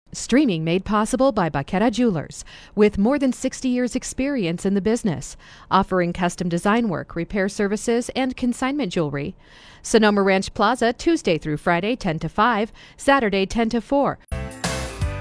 Streaming made possible by Baqueta Jewelers, with more than 60 years' experience in the business, offering custom design work, repair services, and consignment jewelry. Sonoma Ranch Plaza, Tuesday through Friday, 10 to 5, Saturday, 10 to 4,